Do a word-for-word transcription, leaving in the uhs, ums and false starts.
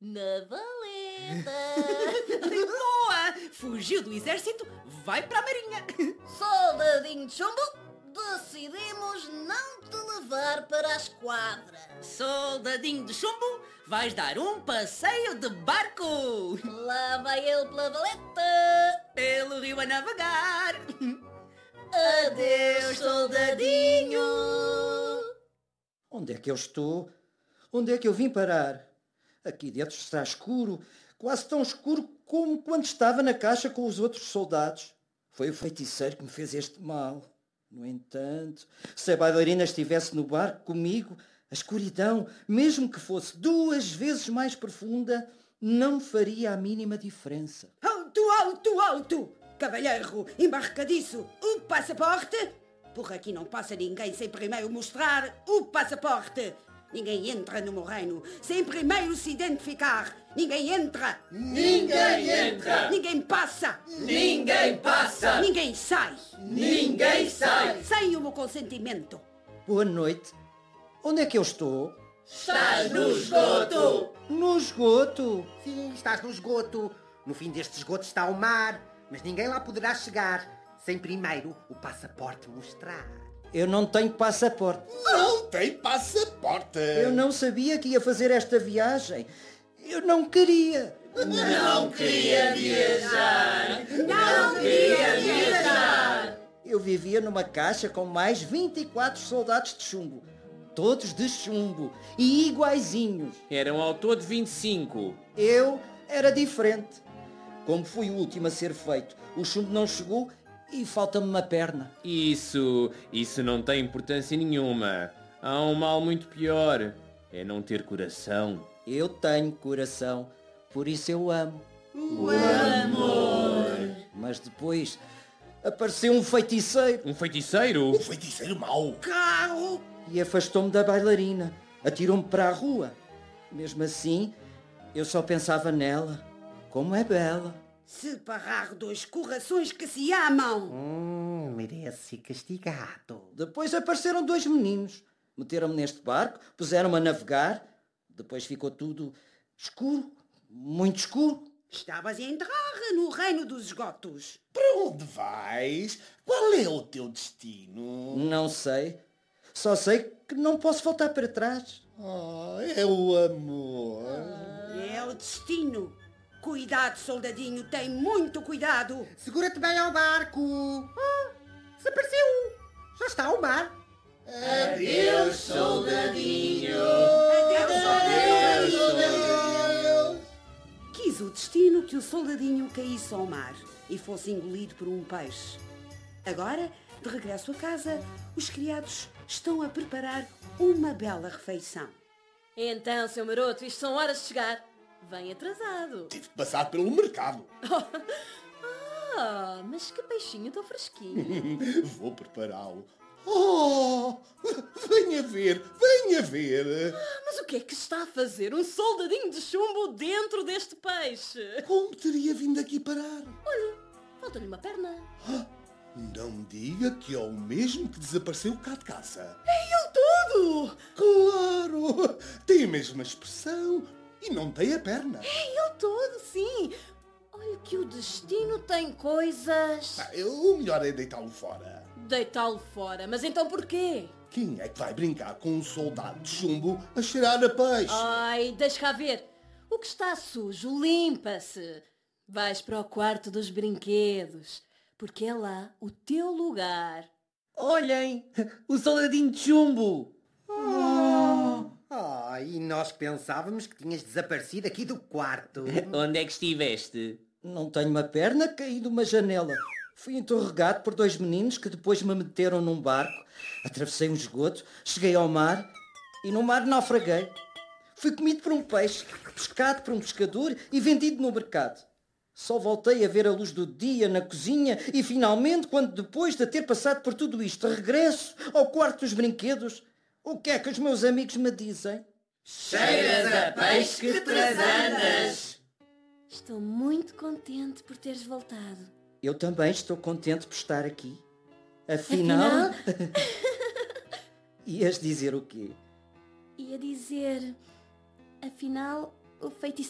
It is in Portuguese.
Na valeta. Boa! Fugiu do exército, vai para a marinha. Soldadinho de chumbo, decidimos não te levar para a esquadra. Soldadinho de chumbo, vais dar um passeio de barco. Lá vai ele pela valeta. Pelo rio a navegar. Adeus, soldadinho. Onde é que eu estou? Onde é que eu vim parar? Aqui dentro está escuro, quase tão escuro como quando estava na caixa com os outros soldados. Foi o feiticeiro que me fez este mal. No entanto, se a bailarina estivesse no barco comigo, a escuridão, mesmo que fosse duas vezes mais profunda, não faria a mínima diferença. Alto, alto, alto! Cavalheiro, embarcadiço, o passaporte? Por aqui não passa ninguém sem primeiro mostrar o passaporte. Ninguém entra no meu reino sem primeiro se identificar. Ninguém entra. Ninguém entra. Ninguém passa. Ninguém passa. Ninguém sai. Ninguém sai. Sem o meu consentimento. Boa noite. Onde é que eu estou? Estás no esgoto. No esgoto. Sim, estás no esgoto. No fim deste esgoto está o mar, mas ninguém lá poderá chegar sem primeiro o passaporte mostrar. Eu não tenho passaporte. Não tem passaporte. Eu não sabia que ia fazer esta viagem. Eu não queria. Não queria viajar. Não queria viajar. Eu vivia numa caixa com mais vinte e quatro soldados de chumbo. Todos de chumbo e iguaizinhos. Eram ao todo vinte e cinco. Eu era diferente. Como fui o último a ser feito, o chumbo não chegou e falta-me uma perna. Isso, isso não tem importância nenhuma. Há um mal muito pior. É não ter coração. Eu tenho coração, por isso eu amo. O amor. Mas depois apareceu um feiticeiro Um feiticeiro? Um feiticeiro mau. Carro! e afastou-me da bailarina. Atirou-me para a rua. Mesmo assim, eu só pensava nela. Como é bela. Separar dois corações que se amam. Hum, merece castigado. Depois apareceram dois meninos. Meteram-me neste barco, puseram-me a navegar. Depois ficou tudo escuro, muito escuro. Estavas a entrar no reino dos esgotos. Para onde vais? Qual é o teu destino? Não sei. Só sei que não posso voltar para trás. Ah, é o amor. É o destino. Cuidado, soldadinho, tem muito cuidado. Segura-te bem ao barco. Ah, desapareceu. Já está ao mar. Adeus, soldadinho. Adeus, soldadinho. Quis o destino que o soldadinho caísse ao mar e fosse engolido por um peixe. Agora, de regresso a casa, os criados estão a preparar uma bela refeição. Então, seu maroto, isto são horas de chegar. Vem atrasado. Tive de passar pelo mercado. Ah, mas que peixinho tão fresquinho. Vou prepará-lo. Oh, venha ver, venha ver. Mas o que é que está a fazer um soldadinho de chumbo dentro deste peixe? Como teria vindo aqui parar? Olha, falta-lhe uma perna. Não me diga que é o mesmo que desapareceu cá de casa. Ele tudo! Claro, tem a mesma expressão e não tem a perna. Ele todo, sim. Olha que o destino tem coisas. Ah, o melhor é deitá-lo fora. Deitá-lo fora. Mas então porquê? Quem é que vai brincar com um soldado de chumbo a cheirar a peixe? Ai, deixa cá ver. O que está sujo, limpa-se. Vais para o quarto dos brinquedos, porque é lá o teu lugar. Olhem! O soldadinho de chumbo! Ah, e nós pensávamos que tinhas desaparecido aqui do quarto. Onde é que estiveste? Não tenho uma perna, caí de uma janela. Fui interrogado por dois meninos que depois me meteram num barco. Atravessei um esgoto, cheguei ao mar e no mar naufraguei. Fui comido por um peixe, pescado por um pescador e vendido no mercado. Só voltei a ver a luz do dia na cozinha e finalmente, quando depois de ter passado por tudo isto, regresso ao quarto dos brinquedos, o que é que os meus amigos me dizem? Cheiras a peixe que trasandas. Estou muito contente por teres voltado. Eu também estou contente por estar aqui. Afinal... Afinal? Ias dizer o quê? Ia dizer... Afinal, o feitiço